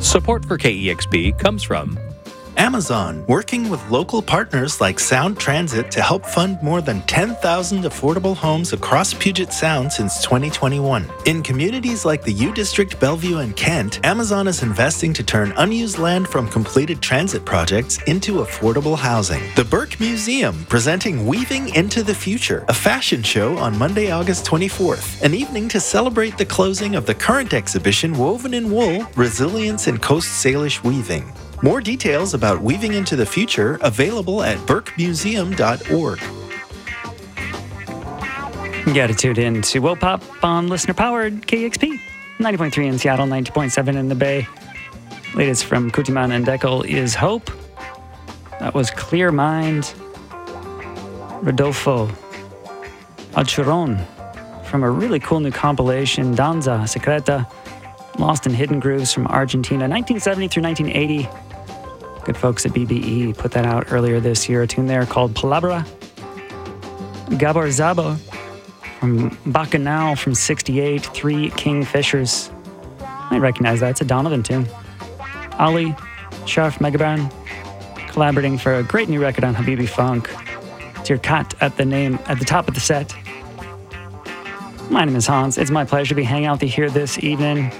Support for KEXP comes from Amazon, working with local partners like Sound Transit to help fund more than 10,000 affordable homes across Puget Sound since 2021. In communities like the U District, Bellevue, and Kent, Amazon is investing to turn unused land from completed transit projects into affordable housing. The Burke Museum, presenting Weaving into the Future, a fashion show on Monday, August 24th, an evening to celebrate the closing of the current exhibition Woven in Wool, Resilience in Coast Salish Weaving. More details about Weaving into the Future available at burkemuseum.org. You got to tune in to Wopop on listener-powered KEXP, 90.3 in Seattle, 90.7 in the Bay. Latest from Kutiman and Deckel is Hope. That was Clear Mind. Rodolfo Achuron from a really cool new compilation, Danza Secreta, Lost in Hidden Grooves from Argentina, 1970 through 1980. Good folks at BBE put that out earlier this year. A tune there called Palabra. Gabor Zabo from Bacchanal from 68, Three Kingfishers. I recognize that. It's a Donovan tune. Ali, Sharf Megaban, collaborating for a great new record on Habibi Funk. Tirkat at the top of the set. My name is Hans. It's my pleasure to be hanging out with you here this evening.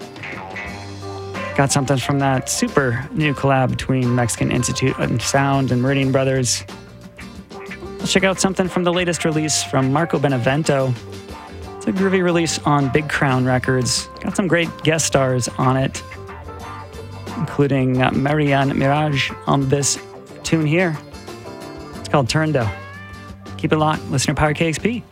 Got something from that super new collab between Mexican Institute of Sound and Meridian Brothers. Let's check out something from the latest release from Marco Benevento. It's a groovy release on Big Crown Records. Got some great guest stars on it, including Marianne Mirage on this tune here. It's called Turndo. Keep it locked, listener powered KEXP.